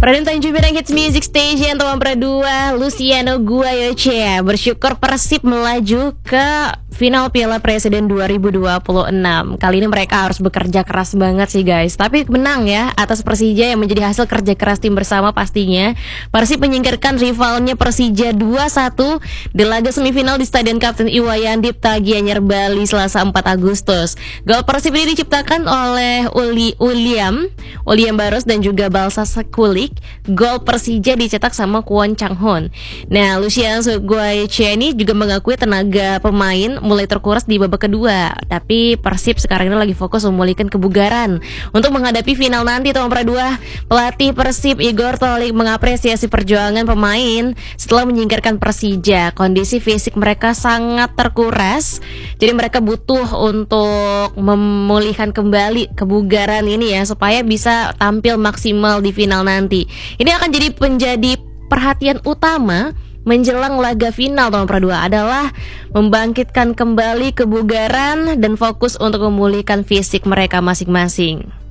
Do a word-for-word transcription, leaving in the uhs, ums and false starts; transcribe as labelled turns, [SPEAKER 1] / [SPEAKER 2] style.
[SPEAKER 1] Pradin Tanjung Pinang Hits Music Station Tuan Pradua Luciano Guayoce bersyukur Persib melaju ke final Piala Presiden dua ribu dua puluh enam. Kali ini mereka harus bekerja keras banget sih guys. Tapi menang ya atas Persija yang menjadi hasil kerja keras tim bersama pastinya. Persib menyingkirkan rivalnya Persija dua satu di laga semifinal di Stadion Kapten Iwayan Dipta Gianyar Bali Selasa empat Agustus. Gol Persib ini diciptakan oleh Uli William William Baros dan juga Balsa Sekulik. Gol Persija dicetak sama Kwon Chang Hon. Nah, Luciano Guayoce ini juga mengakui tenaga pemain mulai terkuras di babak kedua. Tapi Persib sekarang ini lagi fokus memulihkan kebugaran untuk menghadapi final nanti. Tuan Pradua, pelatih Persib Igor Tolik mengapresiasi perjuangan pemain setelah menyingkirkan Persija. Kondisi fisik mereka sangat terkuras, jadi mereka butuh untuk memulihkan kembali kebugaran ini ya supaya bisa tampil maksimal di final nanti. Ini akan jadi menjadi perhatian utama menjelang laga final Tuan Pradua adalah membangkitkan kembali kebugaran dan fokus untuk memulihkan fisik mereka masing-masing.